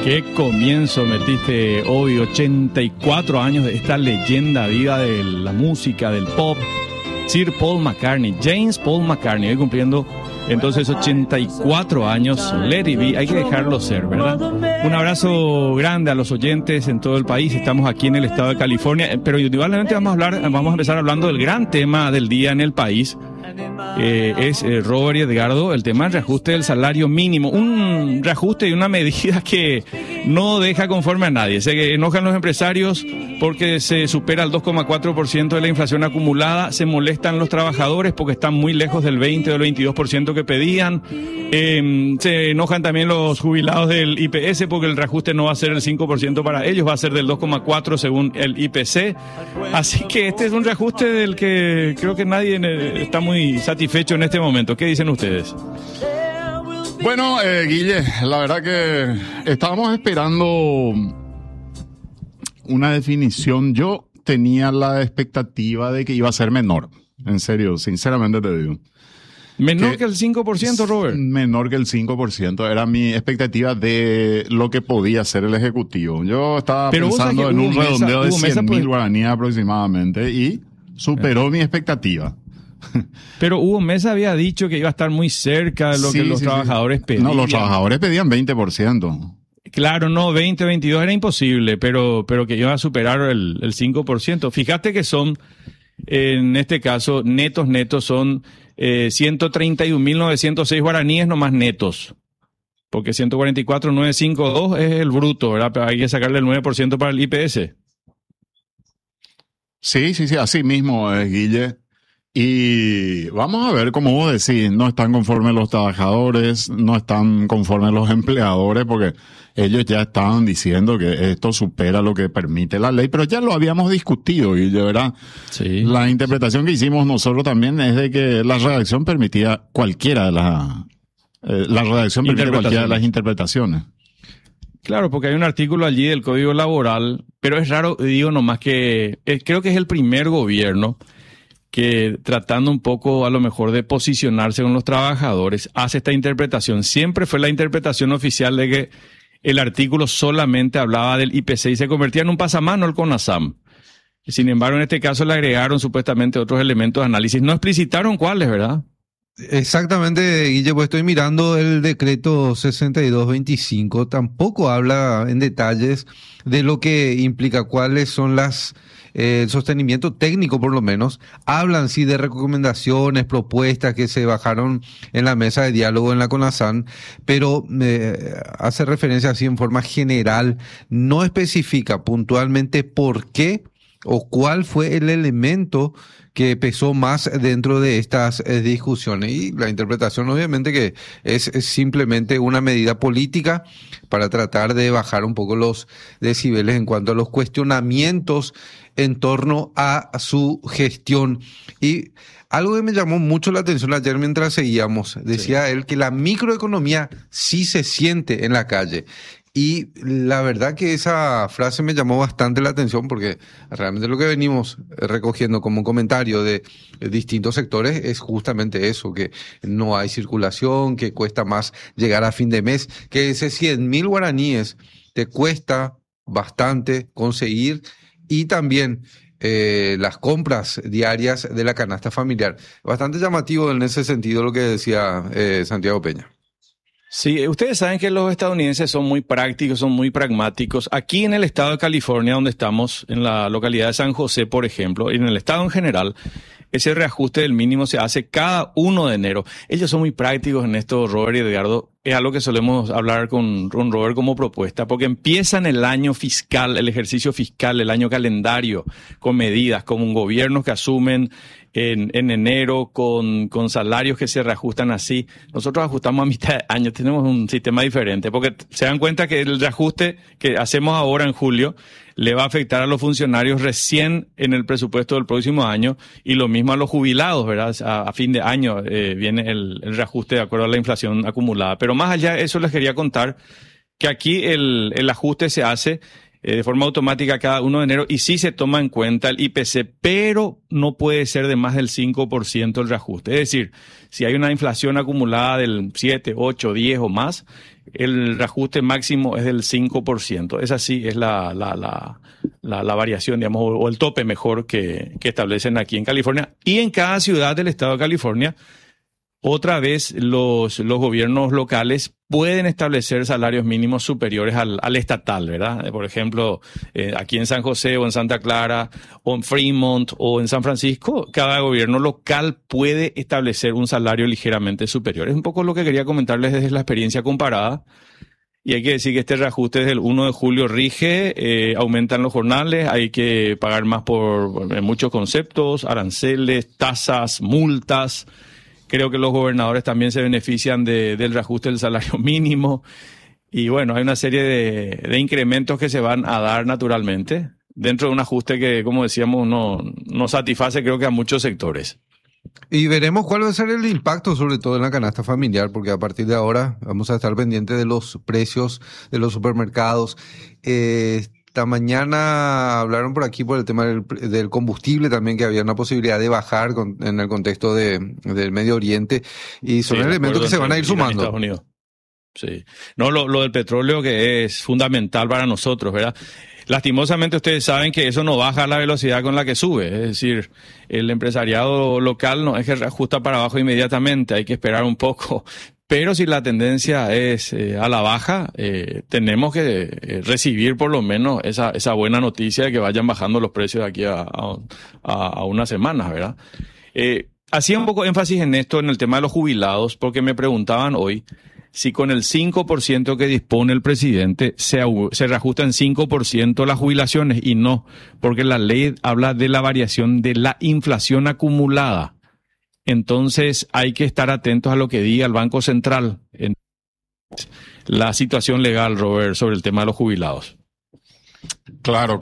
Qué comienzo metiste hoy, 84 años de esta leyenda viva de la música, del pop. Sir Paul McCartney, James Paul McCartney, hoy cumpliendo entonces 84 años. Let it be, hay que dejarlo ser, ¿verdad? Un abrazo grande a los oyentes en todo el país. Estamos aquí en el estado de California, pero igualmente vamos a empezar hablando del gran tema del día en el país. Es Robert y Edgardo, el tema del reajuste del salario mínimo, un reajuste y una medida que no deja conforme a nadie. Se enojan los empresarios porque se supera el 2,4% de la inflación acumulada, se molestan los trabajadores porque están muy lejos del 20 o del 22% que pedían, se enojan también los jubilados del IPS porque el reajuste no va a ser el 5% para ellos, va a ser del 2,4% según el IPC. Así que este es un reajuste del que creo que nadie está muy satisfecho en este momento. ¿Qué dicen ustedes? Bueno, Guille, la verdad que estábamos esperando una definición. Yo tenía la expectativa de que iba a ser menor. En serio, sinceramente te digo. ¿Menor que el 5%, Robert? Menor que el 5%. Era mi expectativa de lo que podía hacer el Ejecutivo. Yo estaba pensando en un redondeo de 100.000 guaraníes aproximadamente y superó mi expectativa. Pero Hugo Mesa había dicho que iba a estar muy cerca de lo que los trabajadores pedían. No, los trabajadores pedían 20%. Claro, no, 20, 22 era imposible, pero que iba a superar el 5%. Fíjate que son, en este caso, netos son 131.906 guaraníes nomás netos. Porque 144.952 es el bruto, ¿verdad? Pero hay que sacarle el 9% para el IPS. Sí, así mismo, Guille. Y vamos a ver, como vos decís, no están conformes los trabajadores, no están conformes los empleadores, porque ellos ya estaban diciendo que esto supera lo que permite la ley, pero ya lo habíamos discutido y de verdad, sí. La interpretación que hicimos nosotros también es de que la redacción permitía cualquiera de las interpretaciones. Claro, porque hay un artículo allí del Código Laboral, pero es raro, digo nomás que creo que es el primer gobierno que tratando un poco a lo mejor de posicionarse con los trabajadores, hace esta interpretación. Siempre fue la interpretación oficial de que el artículo solamente hablaba del IPC y se convertía en un pasamano el CONASAM. Sin embargo, en este caso le agregaron supuestamente otros elementos de análisis. No explicitaron cuáles, ¿verdad? Exactamente, Guille, pues estoy mirando el decreto 6225. Tampoco habla en detalles de lo que implica, cuáles son el sostenimiento técnico, por lo menos. Hablan sí de recomendaciones, propuestas que se bajaron en la mesa de diálogo en la CONASAM, pero hace referencia así en forma general, no especifica puntualmente por qué o cuál fue el elemento que pesó más dentro de estas discusiones. Y la interpretación obviamente que es simplemente una medida política para tratar de bajar un poco los decibeles en cuanto a los cuestionamientos en torno a su gestión. Y algo que me llamó mucho la atención ayer mientras seguíamos, decía él que la microeconomía sí se siente en la calle. Y la verdad que esa frase me llamó bastante la atención porque realmente lo que venimos recogiendo como comentario de distintos sectores es justamente eso, que no hay circulación, que cuesta más llegar a fin de mes, que ese 100.000 guaraníes te cuesta bastante conseguir y también las compras diarias de la canasta familiar. Bastante llamativo en ese sentido lo que decía Santiago Peña. Sí, ustedes saben que los estadounidenses son muy prácticos, son muy pragmáticos. Aquí en el estado de California, donde estamos, en la localidad de San José, por ejemplo, y en el estado en general, ese reajuste del mínimo se hace cada 1 de enero. Ellos son muy prácticos en esto, Robert y Edgardo. Es algo que solemos hablar con Robert como propuesta, porque empiezan el año fiscal, el ejercicio fiscal, el año calendario, con medidas como un gobierno que asumen en enero con salarios que se reajustan así. Nosotros ajustamos a mitad de año, tenemos un sistema diferente, porque se dan cuenta que el reajuste que hacemos ahora en julio le va a afectar a los funcionarios recién en el presupuesto del próximo año y lo mismo a los jubilados, ¿verdad? A fin de año viene el reajuste de acuerdo a la inflación acumulada. Pero más allá de eso les quería contar que aquí el ajuste se hace de forma automática cada 1 de enero y sí se toma en cuenta el IPC, pero no puede ser de más del 5% el reajuste. Es decir, si hay una inflación acumulada del 7, 8, 10 o más, el reajuste máximo es del 5%. Esa sí es la variación, digamos, o el tope mejor que establecen aquí en California. Y en cada ciudad del estado de California, otra vez los gobiernos locales pueden establecer salarios mínimos superiores al estatal, ¿verdad? Por ejemplo, aquí en San José o en Santa Clara o en Fremont o en San Francisco, cada gobierno local puede establecer un salario ligeramente superior. Es un poco lo que quería comentarles desde la experiencia comparada. Y hay que decir que este reajuste desde el 1 de julio rige, aumentan los jornales, hay que pagar más por muchos conceptos, aranceles, tasas, multas. Creo que los gobernadores también se benefician del reajuste del salario mínimo. Y bueno, hay una serie de incrementos que se van a dar naturalmente dentro de un ajuste que, como decíamos, no satisface creo que a muchos sectores. Y veremos cuál va a ser el impacto, sobre todo en la canasta familiar, porque a partir de ahora vamos a estar pendientes de los precios de los supermercados. Esta mañana hablaron por aquí por el tema del combustible también, que había una posibilidad de bajar en el contexto del Medio Oriente, y son elementos que se van a ir sumando. Estados Unidos. Sí. No, lo del petróleo, que es fundamental para nosotros, ¿verdad? Lastimosamente ustedes saben que eso no baja a la velocidad con la que sube, es decir, el empresariado local no es que reajusta para abajo inmediatamente, hay que esperar un poco. Pero si la tendencia es a la baja, tenemos que recibir por lo menos esa buena noticia de que vayan bajando los precios de aquí a unas semanas, ¿verdad? Hacía un poco énfasis en esto, en el tema de los jubilados, porque me preguntaban hoy si con el 5% que dispone el presidente se reajustan 5% las jubilaciones, y no, porque la ley habla de la variación de la inflación acumulada. Entonces hay que estar atentos a lo que diga el Banco Central en la situación legal, Robert, sobre el tema de los jubilados. Claro.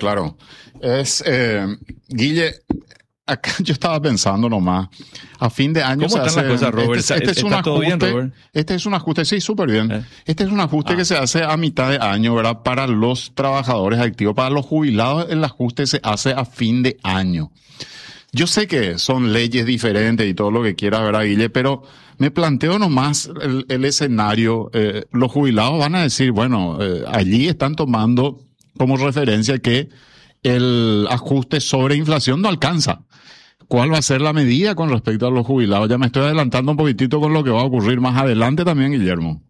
Guille, acá yo estaba pensando nomás, a fin de año ¿Cómo están las cosas, Robert? ¿Está todo bien, Robert? Este es un ajuste, sí, súper bien. Este es un ajuste que se hace a mitad de año, ¿verdad? Para los trabajadores activos, para los jubilados el ajuste se hace a fin de año. Yo sé que son leyes diferentes y todo lo que quiera, ¿verdad, Guille? Pero me planteo nomás el escenario. Los jubilados van a decir, bueno, allí están tomando como referencia que el ajuste sobre inflación no alcanza. ¿Cuál va a ser la medida con respecto a los jubilados? Ya me estoy adelantando un poquitito con lo que va a ocurrir más adelante también, Guillermo.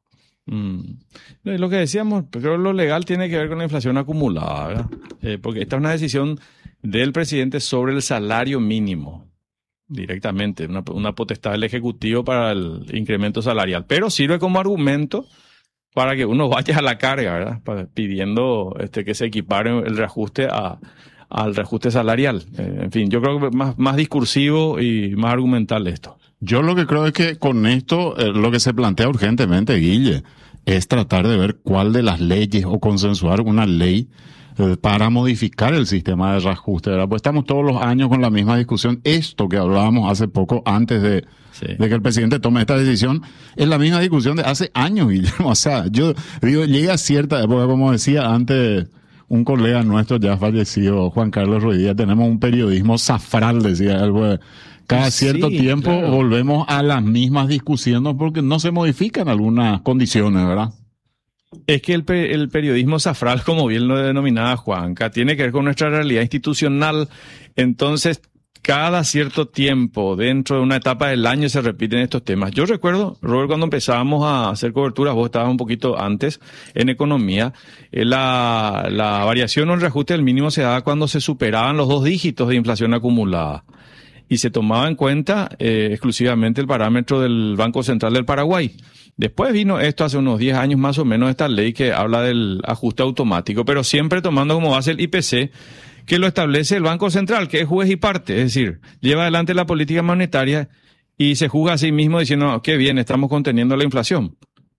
Lo que decíamos, creo que lo legal tiene que ver con la inflación acumulada, ¿verdad? Porque esta es una decisión del presidente sobre el salario mínimo, directamente, una potestad del Ejecutivo para el incremento salarial, pero sirve como argumento para que uno vaya a la carga, ¿verdad? Pidiendo que se equipare el reajuste al reajuste salarial. En fin, yo creo que más discursivo y más argumental esto. Yo lo que creo es que con esto, lo que se plantea urgentemente, Guille, es tratar de ver cuál de las leyes o consensuar una ley para modificar el sistema de reajuste, ¿verdad? Pues estamos todos los años con la misma discusión. Esto que hablábamos hace poco, antes de que el presidente tome esta decisión, es la misma discusión de hace años, Guillermo. O sea, yo digo, llega a cierta época, como decía antes un colega nuestro ya fallecido, Juan Carlos Ruidía, tenemos un periodismo zafral, decía él, pues, cada cierto tiempo volvemos a las mismas discusiones porque no se modifican algunas condiciones, ¿verdad? Es que el periodismo zafral, como bien lo denominaba Juanca, tiene que ver con nuestra realidad institucional. Entonces, cada cierto tiempo, dentro de una etapa del año, se repiten estos temas. Yo recuerdo, Robert, cuando empezábamos a hacer coberturas, vos estabas un poquito antes en economía, la variación o el reajuste del mínimo se daba cuando se superaban los 2 dígitos de inflación acumulada. Y se tomaba en cuenta exclusivamente el parámetro del Banco Central del Paraguay. Después vino esto hace unos 10 años más o menos, esta ley que habla del ajuste automático, pero siempre tomando como base el IPC, que lo establece el Banco Central, que es juez y parte, es decir, lleva adelante la política monetaria y se juzga a sí mismo diciendo, qué bien, estamos conteniendo la inflación.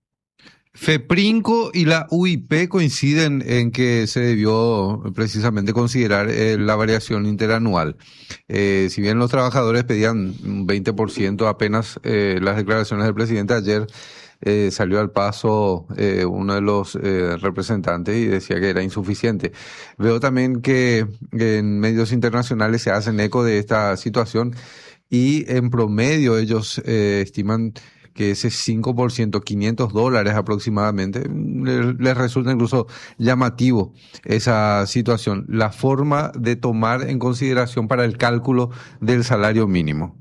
FEPRINCO y la UIP coinciden en que se debió precisamente considerar la variación interanual. Si bien los trabajadores pedían un 20%, apenas las declaraciones del presidente ayer salió al paso uno de los representantes y decía que era insuficiente. Veo también que en medios internacionales se hacen eco de esta situación y en promedio ellos estiman que ese 5%, $500 aproximadamente, les resulta incluso llamativo esa situación, la forma de tomar en consideración para el cálculo del salario mínimo.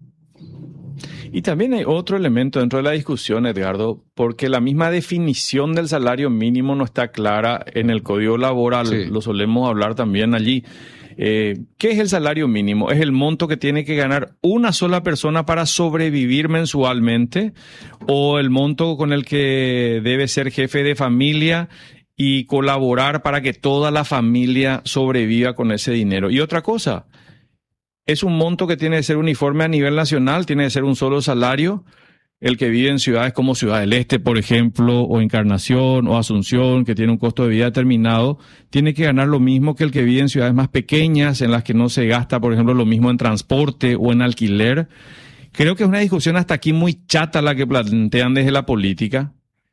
Y también hay otro elemento dentro de la discusión, Edgardo, porque la misma definición del salario mínimo no está clara en el Código Laboral, Sí. lo solemos hablar también allí. ¿Qué es el salario mínimo? ¿Es el monto que tiene que ganar una sola persona para sobrevivir mensualmente? ¿O el monto con el que debe ser jefe de familia y colaborar para que toda la familia sobreviva con ese dinero? Y otra cosa, ¿es un monto que tiene que ser uniforme a nivel nacional? ¿Tiene que ser un solo salario? El que vive en ciudades como Ciudad del Este, por ejemplo, o Encarnación o Asunción, que tiene un costo de vida determinado, tiene que ganar lo mismo que el que vive en ciudades más pequeñas, en las que no se gasta, por ejemplo, lo mismo en transporte o en alquiler. Creo que es una discusión hasta aquí muy chata la que plantean desde la política,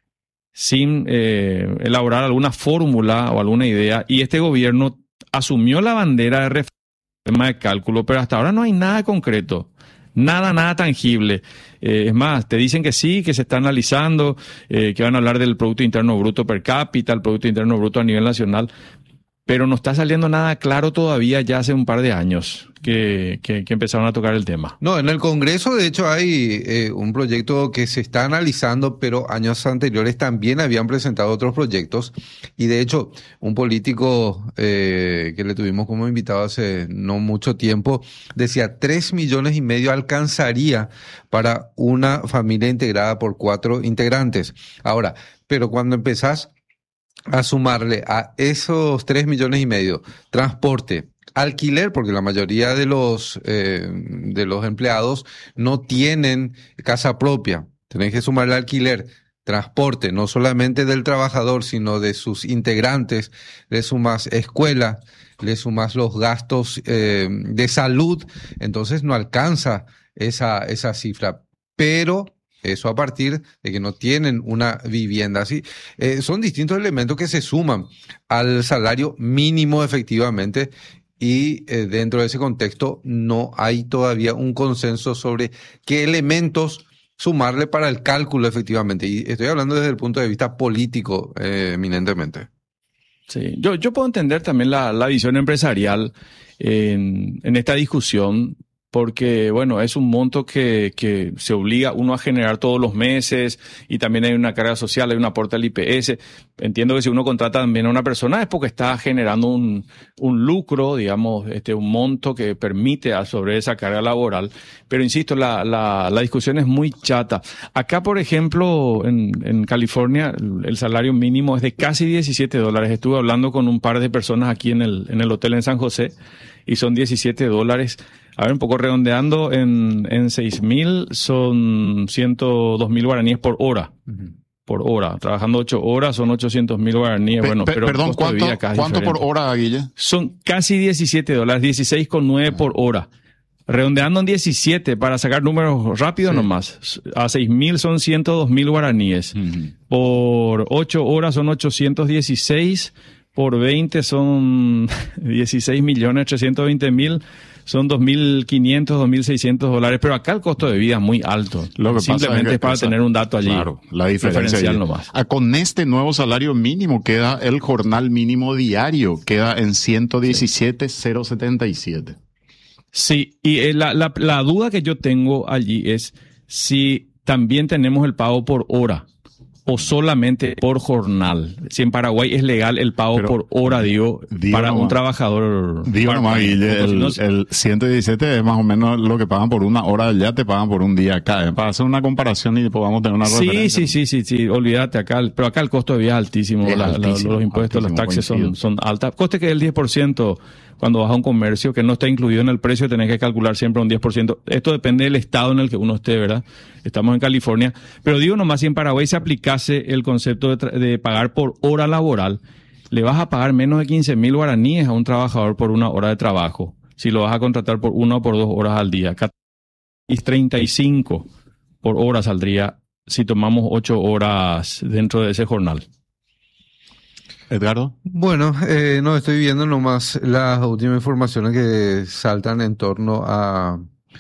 sin elaborar alguna fórmula o alguna idea. Y este gobierno asumió la bandera de reforma de cálculo, pero hasta ahora no hay nada concreto. Nada tangible. Es más, te dicen que sí, que se está analizando, que van a hablar del Producto Interno Bruto per cápita, el Producto Interno Bruto a nivel nacional, pero no está saliendo nada claro todavía ya hace un par de años que empezaron a tocar el tema. No, en el Congreso, de hecho, hay un proyecto que se está analizando, pero años anteriores también habían presentado otros proyectos. Y de hecho, un político que le tuvimos como invitado hace no mucho tiempo decía 3,5 millones alcanzaría para una familia integrada por 4 integrantes. Ahora, pero cuando empezás a sumarle a esos 3,5 millones, transporte, alquiler, porque la mayoría de los empleados no tienen casa propia. Tenés que sumarle alquiler, transporte, no solamente del trabajador, sino de sus integrantes. Le sumas escuela, le sumas los gastos de salud. Entonces no alcanza esa cifra. Pero eso a partir de que no tienen una vivienda. Así, son distintos elementos que se suman al salario mínimo efectivamente. Y dentro de ese contexto no hay todavía un consenso sobre qué elementos sumarle para el cálculo efectivamente. Y estoy hablando desde el punto de vista político eminentemente. Sí, yo puedo entender también la visión empresarial en esta discusión, porque, bueno, es un monto que se obliga uno a generar todos los meses y también hay una carga social, hay un aporte al IPS. Entiendo que si uno contrata también a una persona es porque está generando un lucro, digamos, un monto que permite sobre esa carga laboral. Pero insisto, la discusión es muy chata. Acá, por ejemplo, en California, el salario mínimo es de casi $17. Estuve hablando con un par de personas aquí en el hotel en San José y son $17. A ver, un poco redondeando, en 6,000 son 102,000 guaraníes por hora. Uh-huh. Por hora. Trabajando 8 horas son 800,000 guaraníes. Bueno, pero perdón, el costo de vida acá es ¿cuánto por diferente. hora, Guille? Son casi $17, 16,9 por hora. Redondeando en 17 para sacar números rápidos nomás. A 6,000 son 102,000 guaraníes. Uh-huh. Por 8 horas son 816. Por 20 son 16,320,000. Son 2,500, $2,600. Pero acá el costo de vida es muy alto. Lo que Simplemente pasa es para tener un dato allí. Claro, la diferencia diferencial allí. nomás. Con este nuevo salario mínimo queda el jornal mínimo diario, queda en 117,077. Sí, y la duda que yo tengo allí es si también tenemos el pago por hora o solamente por jornal. Si en Paraguay es legal el pago Pero, por hora, digo para nomás, un trabajador. Digo nomás, Guille, el 117 es más o menos lo que pagan por una hora allá, te pagan por un día acá. Para hacer una comparación y podamos tener una referencia. Sí, olvídate acá. Pero acá el costo de vida es altísimo. Es altísimo, los impuestos, altísimo, las taxes coincido. son altas. Coste que es el 10%. Cuando vas a un comercio que no está incluido en el precio, tenés que calcular siempre un 10%. Esto depende del estado en el que uno esté, ¿verdad? Estamos en California. Pero digo nomás, si en Paraguay se aplicase el concepto de pagar por hora laboral, le vas a pagar menos de 15,000 guaraníes a un trabajador por una hora de trabajo. Si lo vas a contratar por 1 o por 2 horas al día. Y 35 por hora saldría si tomamos 8 horas dentro de ese jornal. Edgardo. Bueno, no estoy viendo nomás las últimas informaciones que saltan en torno a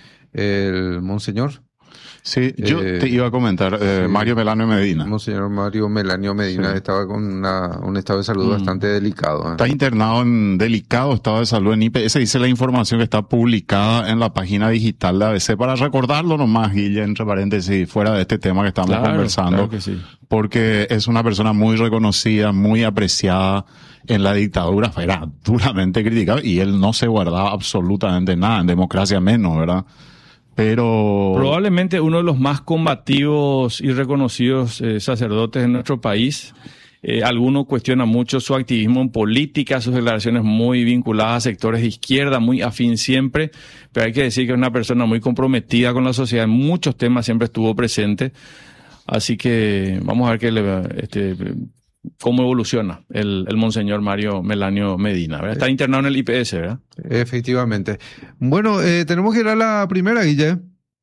el Monseñor. Sí, yo te iba a comentar, sí. Mario Melanio Medina. Monseñor Mario Melanio Medina Sí. estaba con un estado de salud bastante delicado. Está internado en delicado estado de salud en IPS, dice la información que está publicada en la página digital de ABC. Para recordarlo nomás, Guille, entre paréntesis, fuera de este tema que estamos conversando, claro que sí. porque es una persona muy reconocida, muy apreciada en la dictadura, era duramente criticado y él no se guardaba absolutamente nada, en democracia menos, ¿verdad? Pero Probablemente uno de los más combativos y reconocidos sacerdotes en nuestro país. Algunos cuestionan mucho su activismo en política, sus declaraciones muy vinculadas a sectores de izquierda, muy afín siempre, pero hay que decir que es una persona muy comprometida con la sociedad, en muchos temas siempre estuvo presente. Así que vamos a ver cómo evoluciona el Monseñor Mario Melanio Medina, ¿verdad? Está internado en el IPS, ¿verdad? Efectivamente. Bueno, tenemos que ir a la primera, Guille.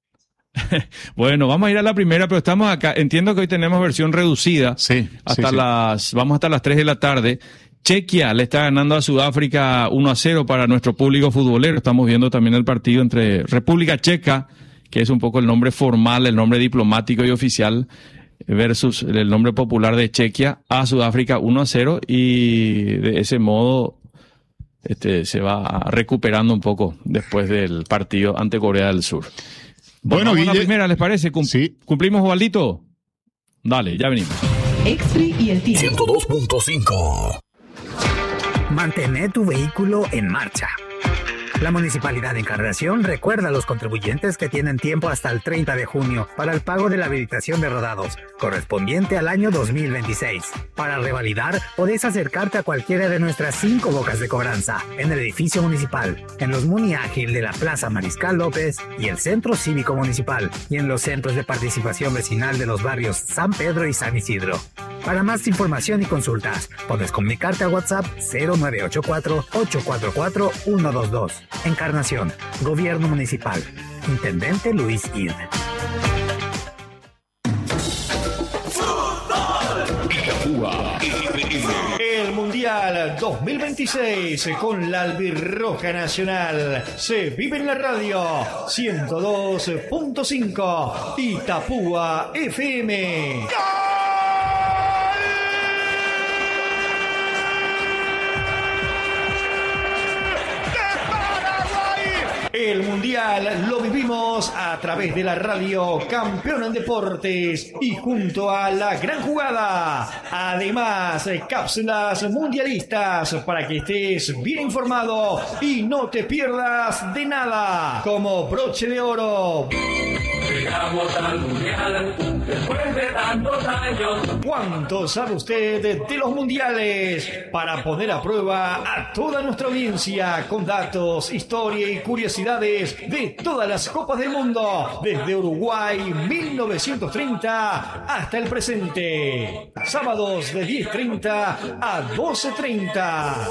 Bueno, vamos a ir a la primera, pero estamos acá. Entiendo que hoy tenemos versión reducida. sí, Vamos hasta las 3 de la tarde. Chequia le está ganando a Sudáfrica 1-0 para nuestro público futbolero. Estamos viendo también el partido entre República Checa, que es un poco el nombre formal, el nombre diplomático y oficial, versus el nombre popular de Chequia, a Sudáfrica 1-0, y de ese modo se va recuperando un poco después del partido ante Corea del Sur. Bueno, vamos a la Guille, primera, ¿les parece? sí. ¿Cumplimos, Osvaldito? Dale, ya venimos. Exfree y el tiempo. 102.5. Mantener tu vehículo en marcha. La Municipalidad de Encarnación recuerda a los contribuyentes que tienen tiempo hasta el 30 de junio para el pago de la habilitación de rodados, correspondiente al año 2026. Para revalidar, podés acercarte a cualquiera de nuestras 5 bocas de cobranza, en el edificio municipal, en los Muni Ágil de la Plaza Mariscal López y el Centro Cívico Municipal, y en los centros de participación vecinal de los barrios San Pedro y San Isidro. Para más información y consultas, podés comunicarte a WhatsApp 0984-844-122. Encarnación, Gobierno Municipal. Intendente Luis Id. El Mundial 2026 con la Albirroja Nacional se vive en la radio 102.5 Itapúa FM. El Mundial lo vivimos a través de la radio Campeón en Deportes y junto a La Gran Jugada. Además, cápsulas mundialistas para que estés bien informado y no te pierdas de nada. Como broche de oro. Llegamos al Mundial después de tantos años. ¿Cuánto sabe usted de los mundiales? Para poner a prueba a toda nuestra audiencia con datos, historia y curiosidades de todas las copas del mundo, desde Uruguay 1930 hasta el presente. Sábados de 10:30 a 12:30.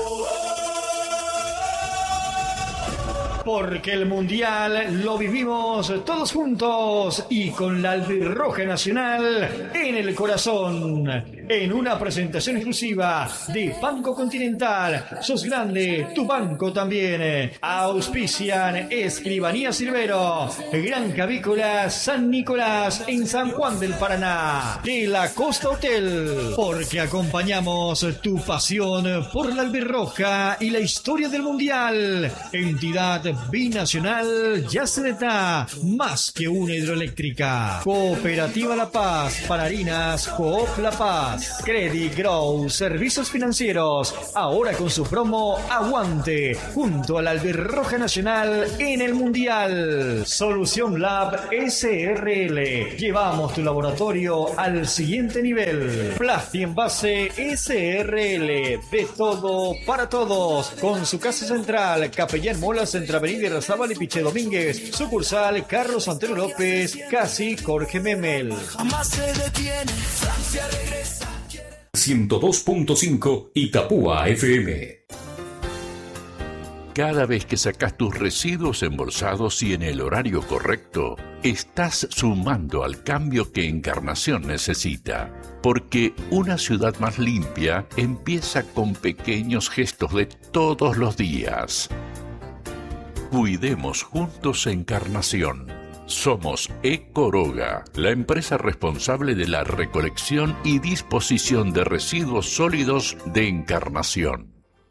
Porque el Mundial lo vivimos todos juntos y con la Albirroja Nacional en el corazón. En una presentación exclusiva de Banco Continental. Sos grande, tu banco también. Auspician Escribanía Silvero, Granja Avícola San Nicolás en San Juan del Paraná. De la Costa Hotel. Porque acompañamos tu pasión por la Albirroja y la historia del Mundial. Entidad binacional Yacyretá, más que una hidroeléctrica. Cooperativa La Paz, para harinas Coop La Paz. Credit Grow, servicios financieros, ahora con su promo Aguante, junto a la Albirroja Nacional en el Mundial. Solución Lab SRL, llevamos tu laboratorio al siguiente nivel. Plasti Envase SRL, de todo para todos, con su casa central, Capellán Molas, entre Avenida Irarrázaval y Piche Domínguez, sucursal Carlos Antonio López, casi Jorge Memel. Jamás se detiene, Francia regresa. 102.5 Itapúa FM. Cada vez que sacas tus residuos embolsados y en el horario correcto, estás sumando al cambio que Encarnación necesita. Porque una ciudad más limpia empieza con pequeños gestos de todos los días. Cuidemos juntos Encarnación. Somos Ecoroga, la empresa responsable de la recolección y disposición de residuos sólidos de Encarnación.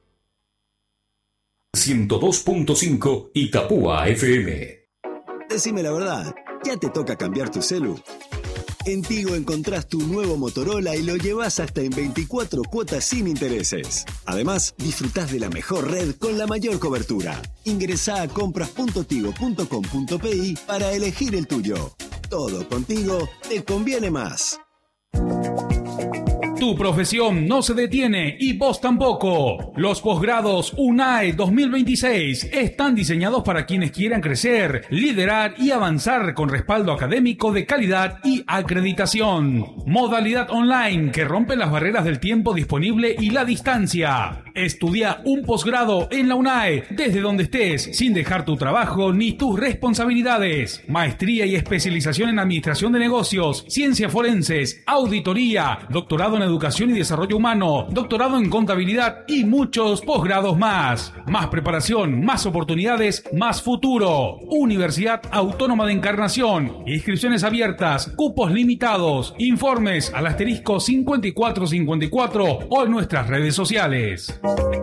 102.5 Itapúa FM. Decime la verdad, ¿ya te toca cambiar tu celu? En Tigo encontrás tu nuevo Motorola y lo llevas hasta en 24 cuotas sin intereses. Además, disfrutás de la mejor red con la mayor cobertura. Ingresá a compras.tigo.com.pi para elegir el tuyo. Todo contigo te conviene más. Tu profesión no se detiene y vos tampoco. Los posgrados UNAE 2026 están diseñados para quienes quieran crecer, liderar y avanzar con respaldo académico de calidad y acreditación. Modalidad online que rompe las barreras del tiempo disponible y la distancia. Estudia un posgrado en la UNAE desde donde estés, sin dejar tu trabajo ni tus responsabilidades. Maestría y especialización en administración de negocios, ciencias forenses, auditoría, doctorado en educación y desarrollo humano, doctorado en contabilidad y muchos posgrados más. Más preparación, más oportunidades, más futuro. Universidad Autónoma de Encarnación. Inscripciones abiertas, cupos limitados. Informes al asterisco 5454 o en nuestras redes sociales.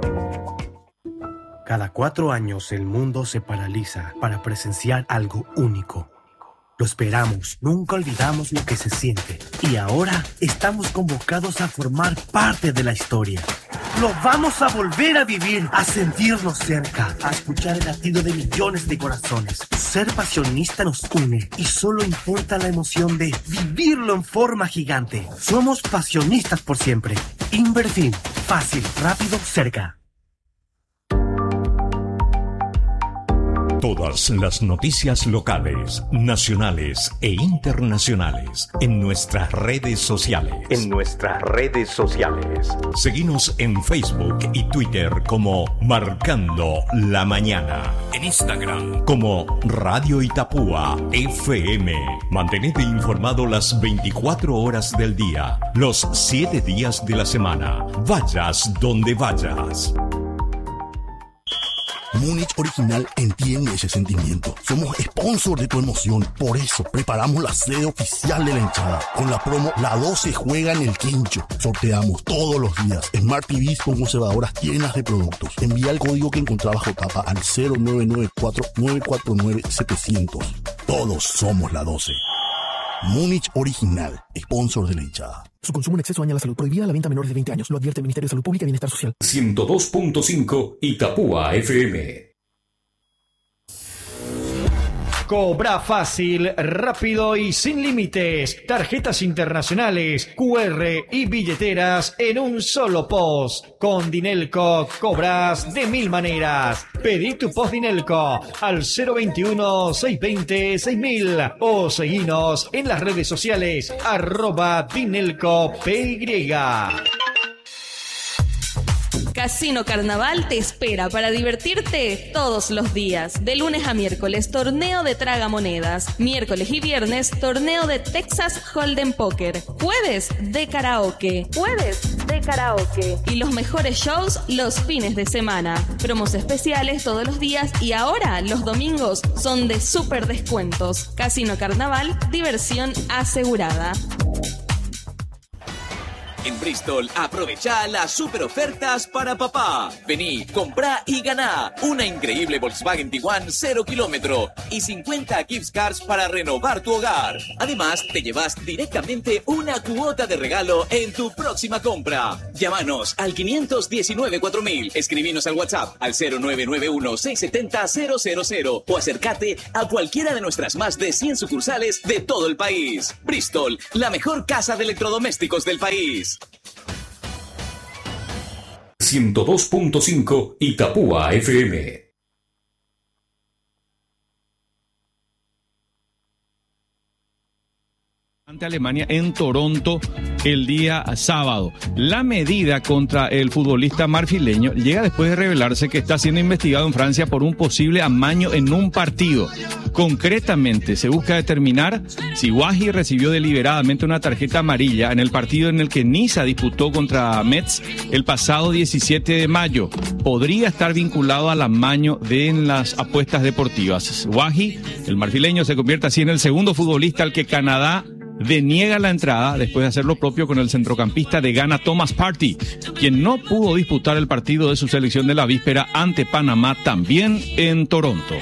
Cada 4 años el mundo se paraliza para presenciar algo único. Lo esperamos, nunca olvidamos lo que se siente. Y ahora estamos convocados a formar parte de la historia. Lo vamos a volver a vivir, a sentirnos cerca, a escuchar el latido de millones de corazones. Ser pasionista nos une y solo importa la emoción de vivirlo en forma gigante. Somos pasionistas por siempre. Inverfin, fácil, rápido, cerca. Todas las noticias locales, nacionales e internacionales en nuestras redes sociales. Seguinos en Facebook y Twitter como Marcando la Mañana. En Instagram como Radio Itapúa FM. Mantenete informado las 24 horas del día, los 7 días de la semana. Vayas donde vayas. Múnich Original entiende ese sentimiento. Somos sponsor de tu emoción. Por eso preparamos la sede oficial de la hinchada. Con la promo La 12 juega en el quincho. Sorteamos todos los días Smart TVs con conservadoras llenas de productos. Envía el código que encontraba Jotapa al 0994-949-700. Todos somos la 12. Múnich Original, sponsor de la hinchada. Su consumo en exceso daña la salud. Prohibida la venta a menores de 20 años. Lo advierte el Ministerio de Salud Pública y Bienestar Social. 102.5 Itapúa FM. Cobra fácil, rápido y sin límites. Tarjetas internacionales, QR y billeteras en un solo post. Con Dinelco cobras de 1000 maneras. Pedí tu post Dinelco al 021-620-6000 o seguinos en las redes sociales @DinelcoPY. Casino Carnaval te espera para divertirte todos los días. De lunes a miércoles, torneo de tragamonedas. Miércoles y viernes, torneo de Texas Hold'em Poker. Jueves de karaoke. Y los mejores shows los fines de semana. Promos especiales todos los días y ahora los domingos son de súper descuentos. Casino Carnaval, diversión asegurada. En Bristol, aprovecha las super ofertas para papá. Vení, comprá y ganá una increíble Volkswagen Tiguan 0 kilómetro y 50 gift cards para renovar tu hogar. Además, te llevas directamente una cuota de regalo en tu próxima compra. Llámanos al 519-4000, escribinos al WhatsApp al 0991-670-000 o acércate a cualquiera de nuestras más de 100 sucursales de todo el país. Bristol, la mejor casa de electrodomésticos del país. 102.5 Itapúa FM. frente a Alemania en Toronto el día sábado. La medida contra el futbolista marfileño llega después de revelarse que está siendo investigado en Francia por un posible amaño en un partido. Concretamente, se busca determinar si Wahi recibió deliberadamente una tarjeta amarilla en el partido en el que Niza disputó contra Metz el pasado 17 de mayo. Podría estar vinculado al amaño en las apuestas deportivas. Wahi, el marfileño, se convierte así en el segundo futbolista al que Canadá deniega la entrada después de hacer lo propio con el centrocampista de Ghana Thomas Partey, quien no pudo disputar el partido de su selección de la víspera ante Panamá, también en Toronto.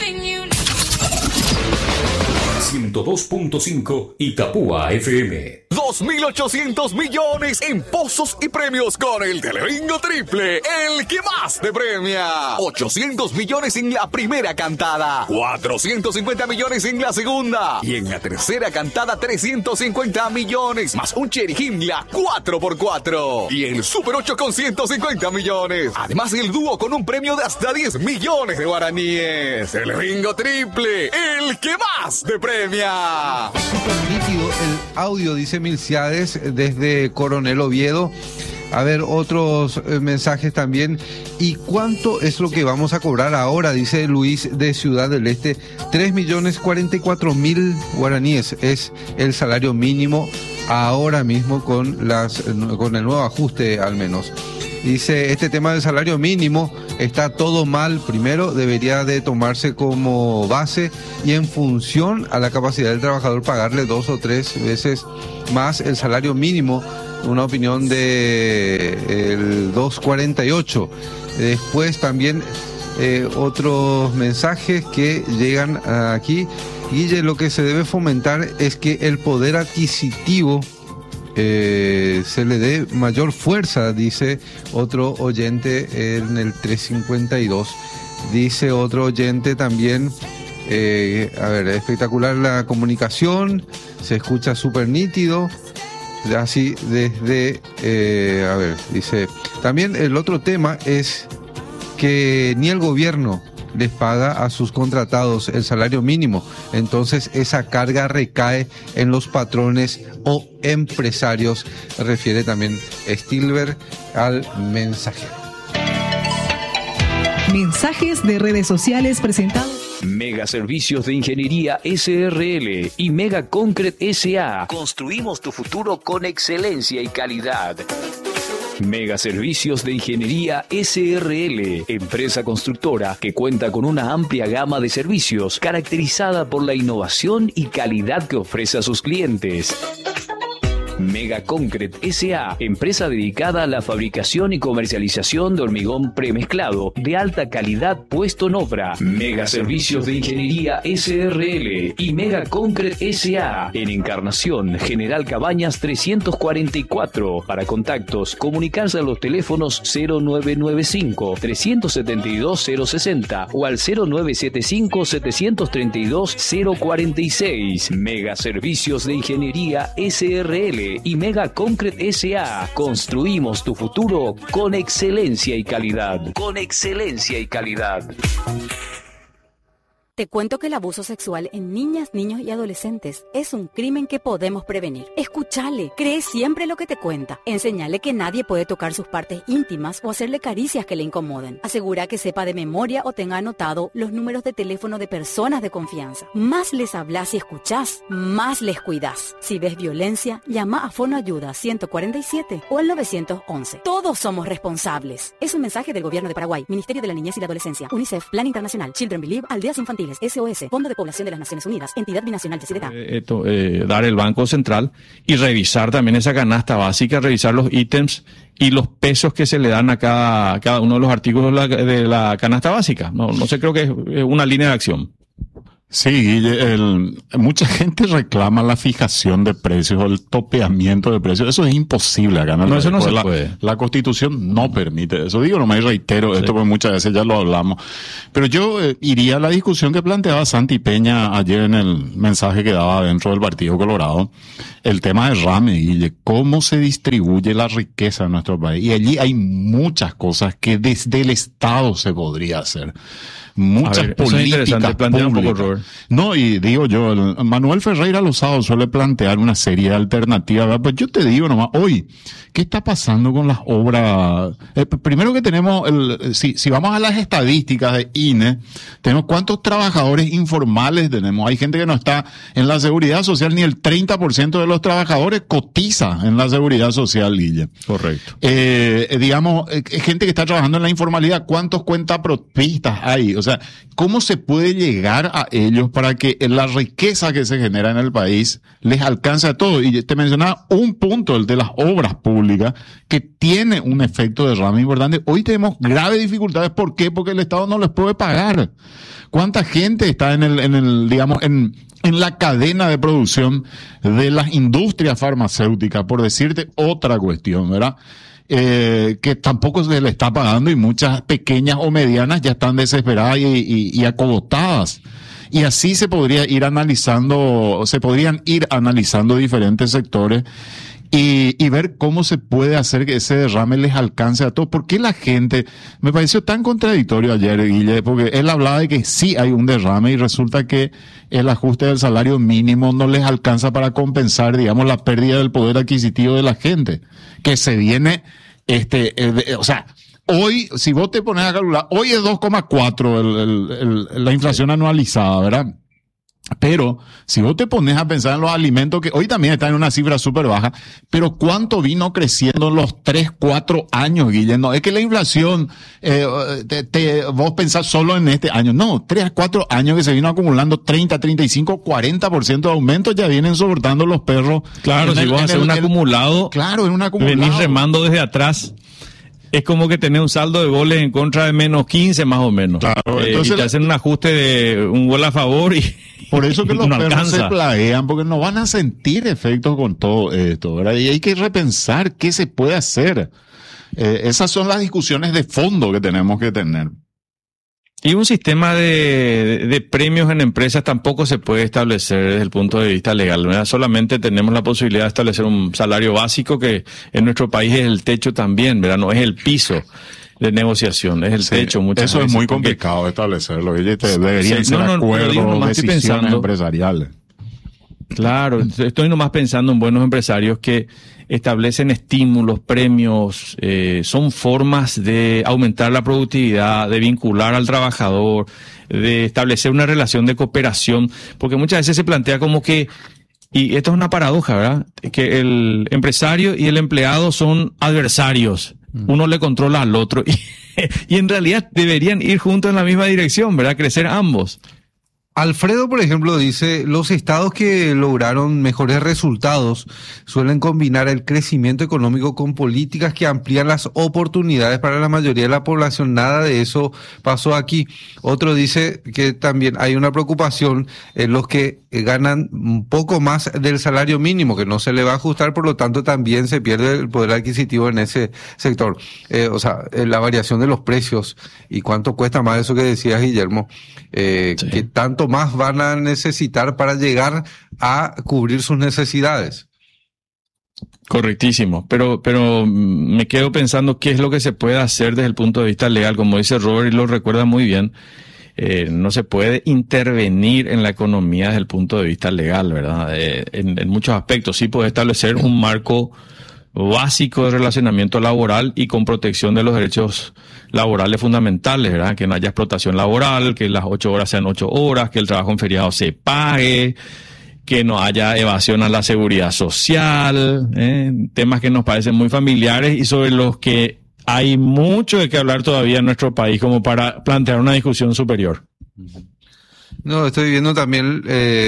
102.5 Itapúa FM. 2.800 millones en pozos y premios con el Telebingo Triple, el que más te premia. 800 millones en la primera cantada, 450 millones en la segunda y en la tercera cantada 350 millones, más un Cherry Himmler 4x4 y el Super 8 con 150 millones. Además el dúo con un premio de hasta 10 millones de guaraníes. Telebingo Triple, el que más te premia. Nítido el audio, dice Milciades desde Coronel Oviedo. A ver, otros mensajes también. ¿Y cuánto es lo que vamos a cobrar ahora? Dice Luis de Ciudad del Este. 3.044.000 guaraníes es el salario mínimo ahora mismo con el nuevo ajuste al menos. Dice, este tema del salario mínimo está todo mal. Primero, debería de tomarse como base y en función a la capacidad del trabajador pagarle 2 o 3 veces más el salario mínimo. Una opinión de el 248. Después también otros mensajes que llegan aquí. Guille, lo que se debe fomentar es que el poder adquisitivo se le dé mayor fuerza, dice otro oyente en el 352. Dice otro oyente también, a ver, espectacular la comunicación, se escucha súper nítido. Así desde, a ver, dice, también el otro tema es que ni el gobierno les paga a sus contratados el salario mínimo, entonces esa carga recae en los patrones o empresarios, refiere también Stilber al mensajero. Mensajes de redes sociales presentados. Mega Servicios de Ingeniería SRL y Mega Concrete SA. Construimos tu futuro con excelencia y calidad. Mega Servicios de Ingeniería SRL, empresa constructora que cuenta con una amplia gama de servicios caracterizada por la innovación y calidad que ofrece a sus clientes. Mega Concrete S.A., empresa dedicada a la fabricación y comercialización de hormigón premezclado de alta calidad puesto en obra. Mega Servicios de Ingeniería S.R.L. y Mega Concrete S.A. en Encarnación, General Cabañas 344. Para contactos, comunicarse a los teléfonos 0995-372-060 o al 0975-732-046. Mega Servicios de Ingeniería S.R.L. y Mega Concrete S.A. Construimos tu futuro con excelencia y calidad. Con excelencia y calidad. Te cuento que el abuso sexual en niñas, niños y adolescentes es un crimen que podemos prevenir. Escúchale, cree siempre lo que te cuenta. Enséñale que nadie puede tocar sus partes íntimas o hacerle caricias que le incomoden. Asegura que sepa de memoria o tenga anotado los números de teléfono de personas de confianza. Más les hablas y escuchás, más les cuidás. Si ves violencia, llama a Fono Ayuda 147 o al 911. Todos somos responsables. Es un mensaje del Gobierno de Paraguay, Ministerio de la Niñez y la Adolescencia, UNICEF, Plan Internacional, Children Believe, Aldeas Infantiles, SOS, Fondo de Población de las Naciones Unidas, Entidad Binacional de CDTA. Dar el Banco Central y revisar también esa canasta básica, revisar los ítems y los pesos que se le dan a cada uno de los artículos de la canasta básica. No sé, creo que es una línea de acción. Sí, mucha gente reclama la fijación de precios o el topeamiento de precios. Eso es imposible acá. No, eso no se puede. La Constitución no permite eso. Digo, nomás reitero esto porque muchas veces ya lo hablamos. Pero yo iría a la discusión que planteaba Santi Peña ayer en el mensaje que daba dentro del Partido Colorado. El tema de Rame, Guille, cómo se distribuye la riqueza en nuestro país. Y allí hay muchas cosas que desde el Estado se podría hacer. Muchas políticas públicas. No, y digo yo, Manuel Ferreira Lozado suele plantear una serie de alternativas, ¿verdad? Pues yo te digo nomás, hoy, ¿qué está pasando con las obras? Primero que tenemos, si vamos a las estadísticas de INE, tenemos cuántos trabajadores informales tenemos. Hay gente que no está en la seguridad social, ni el 30% de los trabajadores cotiza en la seguridad social, Guille. Correcto. Digamos, gente que está trabajando en la informalidad, ¿cuántos cuentapropistas hay? O sea, ¿cómo se puede llegar a ellos para que la riqueza que se genera en el país les alcance a todos? Y te mencionaba un punto, el de las obras públicas, que tiene un efecto de derrame importante. Hoy tenemos graves dificultades. ¿Por qué? Porque el Estado no les puede pagar. ¿Cuánta gente está en la cadena de producción de las industrias farmacéuticas? Por decirte otra cuestión, ¿verdad? Que tampoco se le está pagando y muchas pequeñas o medianas ya están desesperadas y acogotadas. Y así se podrían ir analizando diferentes sectores y ver cómo se puede hacer que ese derrame les alcance a todos. ¿Por qué la gente? Me pareció tan contradictorio ayer, Guille, porque él hablaba de que sí hay un derrame y resulta que el ajuste del salario mínimo no les alcanza para compensar, digamos, la pérdida del poder adquisitivo de la gente, que se viene, o sea, hoy, si vos te pones a calcular, hoy es 2,4 la inflación anualizada, ¿verdad? Pero si vos te pones a pensar en los alimentos, que hoy también están en una cifra súper baja, pero ¿cuánto vino creciendo en los 3, 4 años, Guillermo? Es que la inflación, vos pensás solo en este año. No, 3 a 4 años que se vino acumulando 30, 35, 40% de aumento, ya vienen soportando los perros. Claro, si vos haces un acumulado. Claro, en un acumulado. Venís remando desde atrás. Es como que tenés un saldo de goles en contra de menos 15 más o menos. Claro, entonces y te hacen un ajuste de un gol a favor y por eso que los no perros alcanza. se plaguean, porque no van a sentir efectos con todo esto, ¿verdad? Y hay que repensar qué se puede hacer. Esas son las discusiones de fondo que tenemos que tener. Y un sistema de premios en empresas tampoco se puede establecer desde el punto de vista legal, ¿verdad? Solamente tenemos la posibilidad de establecer un salario básico que en nuestro país es el techo también, ¿verdad? No es el piso de negociación, es el techo muchas veces. Eso es muy complicado establecerlo. Deberían ser acuerdos, decisiones empresariales. Claro, estoy nomás pensando en buenos empresarios que establecen estímulos, premios, son formas de aumentar la productividad, de vincular al trabajador, de establecer una relación de cooperación, porque muchas veces se plantea como que, y esto es una paradoja, ¿verdad? Que el empresario y el empleado son adversarios, uno le controla al otro, y en realidad deberían ir juntos en la misma dirección, ¿verdad? Crecer ambos. Alfredo, por ejemplo, dice, los estados que lograron mejores resultados suelen combinar el crecimiento económico con políticas que amplían las oportunidades para la mayoría de la población. Nada de eso pasó aquí. Otro dice que también hay una preocupación en los que ganan un poco más del salario mínimo, que no se le va a ajustar, por lo tanto también se pierde el poder adquisitivo en ese sector. La variación de los precios y cuánto cuesta más, eso que decías, Guillermo, sí. Que tanto más van a necesitar para llegar a cubrir sus necesidades. Correctísimo, pero me quedo pensando qué es lo que se puede hacer desde el punto de vista legal. Como dice Robert y lo recuerda muy bien, no se puede intervenir en la economía desde el punto de vista legal, ¿verdad? En muchos aspectos sí puede establecer un marco básico de relacionamiento laboral y con protección de los derechos laborales fundamentales, ¿verdad? Que no haya explotación laboral, que las 8 horas sean 8 horas, que el trabajo en feriado se pague, que no haya evasión a la seguridad social, temas que nos parecen muy familiares y sobre los que hay mucho de qué hablar todavía en nuestro país como para plantear una discusión superior. No, estoy viendo también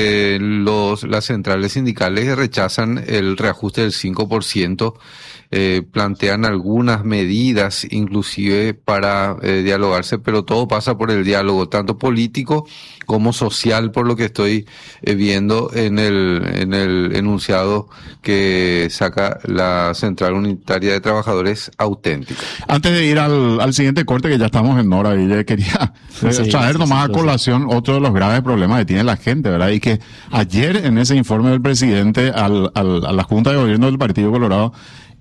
las centrales sindicales rechazan el reajuste del 5%, plantean algunas medidas inclusive para dialogarse, pero todo pasa por el diálogo, tanto político como social, por lo que estoy viendo en el enunciado que saca la Central Unitaria de Trabajadores Auténtica. Antes de ir al siguiente corte, que ya estamos en hora, y ya quería traer nomás a colación otro de los graves problemas que tiene la gente, ¿verdad? Y que ayer en ese informe del presidente a la Junta de Gobierno del Partido Colorado,